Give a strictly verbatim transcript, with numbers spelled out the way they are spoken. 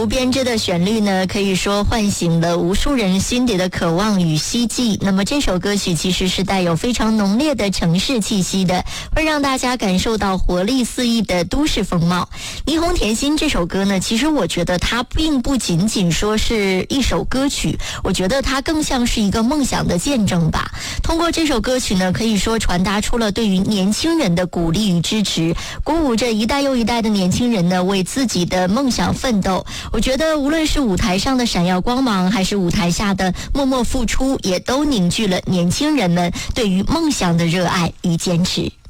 无编织的旋律呢，可以说唤醒了无数人心底的渴望与希冀。那么这首歌曲其实是带有非常浓烈的城市气息的，会让大家感受到活力四溢的都市风貌。霓虹甜心这首歌呢，其实我觉得它并不仅仅说是一首歌曲，我觉得它更像是一个梦想的见证吧。通过这首歌曲呢，可以说传达出了对于年轻人的鼓励与支持，鼓舞着一代又一代的年轻人呢，为自己的梦想奋斗。我觉得无论是舞台上的闪耀光芒，还是舞台下的默默付出，也都凝聚了年轻人们对于梦想的热爱与坚持。